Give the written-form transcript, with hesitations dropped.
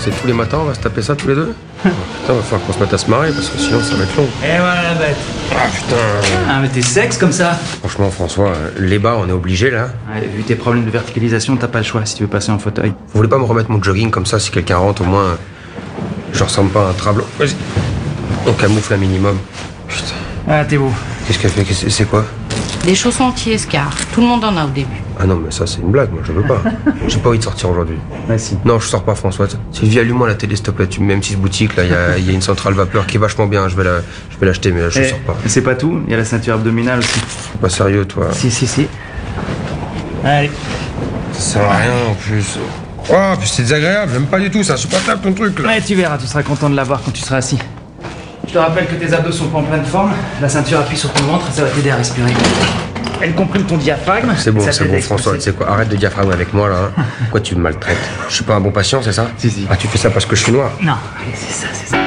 c'est tous les matins, on va se taper ça tous les deux? Putain, va falloir qu'on se mette à se marrer parce que sinon ça va être long. Et voilà la bête. Ah putain. Ah mais t'es sexe comme ça. Franchement François, les bas on est obligé là. Ouais, vu tes problèmes de verticalisation, t'as pas le choix si tu veux passer en fauteuil. Vous voulez pas me remettre mon jogging comme ça si quelqu'un rentre au moins je ressemble pas à un trablon. Vas-y. On camoufle un minimum. Putain. Ah t'es beau. Qu'est-ce qu'elle fait? C'est quoi? Des chaussons anti-escarres. Tout le monde en a au début. Ah non mais ça c'est une blague, moi je veux pas. J'ai pas envie de sortir aujourd'hui. Bah si. Non je sors pas François. Sylvie allume-moi la télé s'il te plaît. Tu me mets une petite boutique là, il y a une centrale vapeur qui est vachement bien. Je vais l'acheter mais là, je sors pas. C'est pas tout, il y a la ceinture abdominale aussi. Pas sérieux toi. Si. Allez. Ça sert à rien en plus. Oh, puis c'est désagréable, j'aime pas du tout, c'est insupportable ton truc là. Ouais, tu verras, tu seras content de l'avoir quand tu seras assis. Je te rappelle que tes abdos sont pas en pleine forme. La ceinture appuie sur ton ventre, ça va t'aider à respirer. Elle comprime ton diaphragme. C'est bon ça t'aide à François, tu expulser. sais quoi, arrête de diaphragme avec moi là. Pourquoi tu me maltraites? Je suis pas un bon patient, c'est ça? Si. Ah tu fais ça parce que je suis noir? Non, c'est ça.